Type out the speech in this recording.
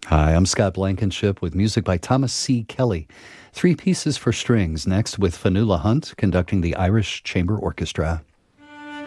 Hi, I'm Scott Blankenship with music by Thomas C. Kelly. Three pieces for strings next with Fanula Hunt conducting the Irish Chamber Orchestra.